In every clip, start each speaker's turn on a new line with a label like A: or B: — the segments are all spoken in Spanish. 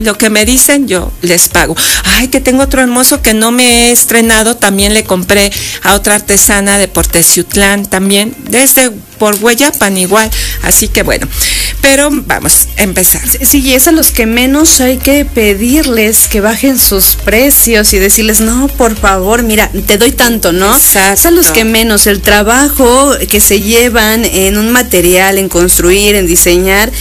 A: Lo que me dicen, yo les pago. Ay, que tengo otro hermoso que no me he estrenado, también le compré a otra artesana de Porteciutlán, también, desde por Hueyapan igual. Así que bueno, pero vamos a empezar.
B: Sí, y es a los que menos hay que pedirles que bajen sus precios y decirles, no, por favor, mira, te doy tanto, ¿no?
A: Exacto.
B: Es a los que menos. El trabajo que se llevan en un material, en construir, en diseñar,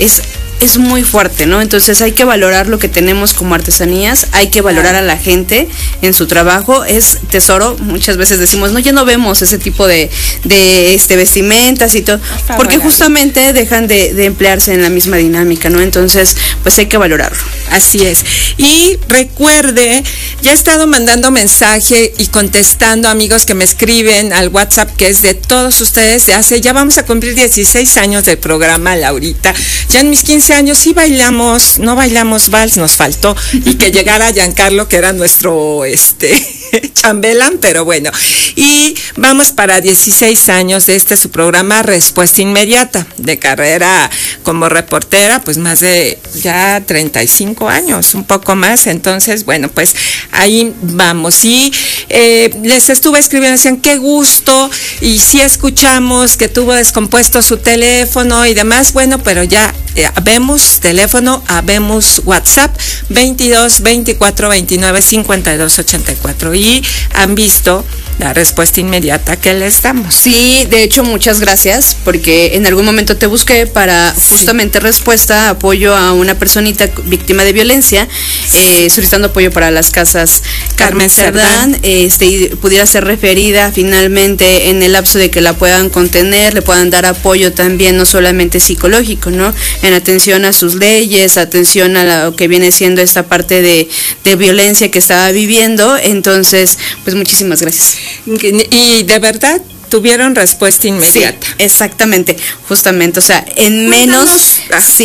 B: es muy fuerte, ¿no? Entonces hay que valorar lo que tenemos como artesanías, hay que valorar a la gente en su trabajo, es tesoro. Muchas veces decimos, no, ya no vemos ese tipo de vestimentas y todo, porque justamente dejan de emplearse en la misma dinámica, ¿no? Entonces, pues hay que valorarlo.
A: Así es. Y recuerde, ya he estado mandando mensaje y contestando a amigos que me escriben al WhatsApp, que es de todos ustedes, ya vamos a cumplir 16 años del programa, Laurita. Ya en mis 15 años sí bailamos, no bailamos vals, nos faltó, y que llegara Giancarlo, que era nuestro chambelán, pero bueno. Y vamos para 16 años de su programa Respuesta Inmediata, de carrera como reportera, pues más de ya 35 años, un poco más. Entonces, bueno, pues ahí vamos. Y les estuve escribiendo, decían, qué gusto, y sí escuchamos que tuvo descompuesto su teléfono y demás. Bueno, pero ya habemos teléfono, habemos WhatsApp, 22 24 29 52 84, y han visto la respuesta inmediata que les damos.
B: Sí, de hecho, muchas gracias, porque en algún momento te busqué para justamente respuesta, apoyo a una personita víctima de violencia, solicitando apoyo para las casas Carmen Cerdán, y pudiera ser referida finalmente en el lapso de que la puedan contener, le puedan dar apoyo también, no solamente psicológico, ¿no? En atención a sus leyes, atención a lo que viene siendo esta parte de violencia que estaba viviendo. Entonces, pues muchísimas gracias.
A: Y de verdad tuvieron respuesta inmediata.
B: Sí, exactamente, justamente, o sea, en menos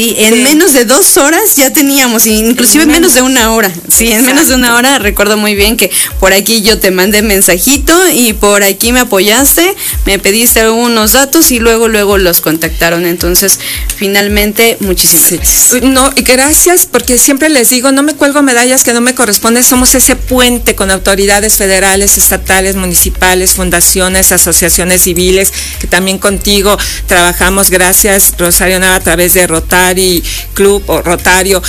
B: de 2 horas ya teníamos, inclusive en menos de 1 hora. Sí, exacto. En menos de 1 hora, recuerdo muy bien que por aquí yo te mandé mensajito y por aquí me apoyaste, me pediste unos datos y luego los contactaron. Entonces, finalmente, muchísimas gracias.
A: No, gracias, porque siempre les digo, no me cuelgo medallas que no me corresponden, somos ese puente con autoridades federales, estatales, municipales, fundaciones, asociaciones civiles, que también contigo trabajamos. Gracias, Rosario Nava, a través de Rotary Club o Rotario,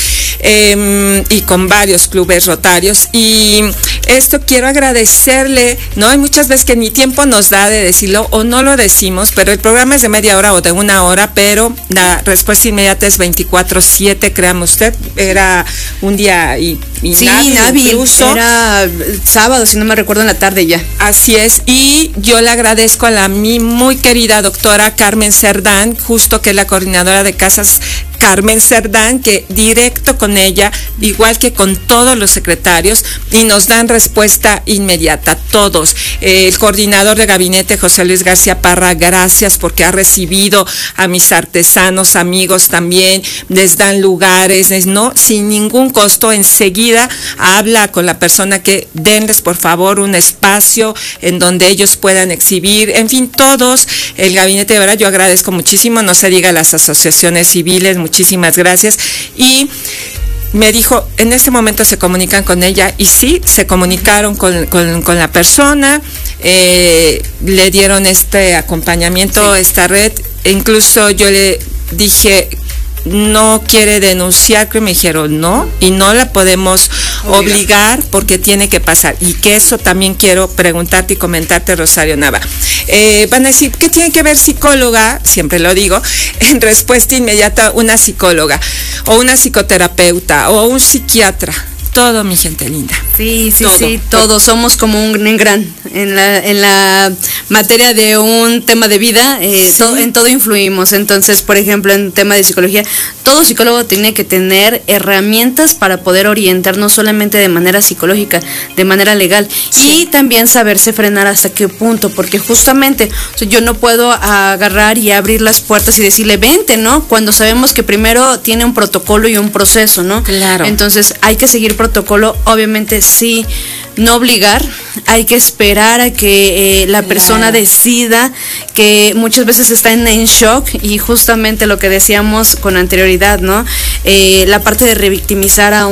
A: y con varios clubes rotarios. Y esto quiero agradecerle, ¿no? Hay muchas veces que ni tiempo nos da de decirlo o no lo decimos, pero el programa es de media hora o de 1 hora, pero la respuesta inmediata es 24/7, créame usted. Era un día
B: inhábil, incluso era sábado, si no me recuerdo, en la tarde ya.
A: Así es, y yo le agradezco a mi muy querida doctora Carmen Cerdán, justo que es la coordinadora de casas Carmen Cerdán, que directo con ella, igual que con todos los secretarios, y nos dan respuesta inmediata, todos. El coordinador de gabinete, José Luis García Parra, gracias, porque ha recibido a mis artesanos, amigos también, les dan lugares, ¿no? Sin ningún costo, enseguida habla con la persona que denles, por favor, un espacio en donde ellos puedan exhibir, en fin, todos, el gabinete, de verdad, yo agradezco muchísimo, no se diga las asociaciones civiles, muchísimas gracias. Y me dijo, en ese momento se comunican con ella, y sí, se comunicaron con la persona, le dieron este acompañamiento, esta red. Incluso yo le dije, no quiere denunciar, que me dijeron no, y no la podemos obligar porque tiene que pasar. Y que eso también quiero preguntarte y comentarte, Rosario Nava. Van a decir, ¿qué tiene que ver psicóloga? Siempre lo digo, en respuesta inmediata, una psicóloga o una psicoterapeuta o un psiquiatra. Todo, mi gente linda.
B: Sí, todos somos como un engran en la materia de un tema de vida, en todo influimos. Entonces, por ejemplo, en tema de psicología, todo psicólogo tiene que tener herramientas para poder orientar, no solamente de manera psicológica, de manera legal, y también saberse frenar hasta qué punto, porque justamente, o sea, yo no puedo agarrar y abrir las puertas y decirle, vente, ¿no? Cuando sabemos que primero tiene un protocolo y un proceso, ¿no?
A: Claro.
B: Entonces, hay que seguir protocolo, obviamente sí, no obligar, hay que esperar a que la persona decida, que muchas veces está en shock, y justamente lo que decíamos con anterioridad, ¿no? La parte de revictimizar a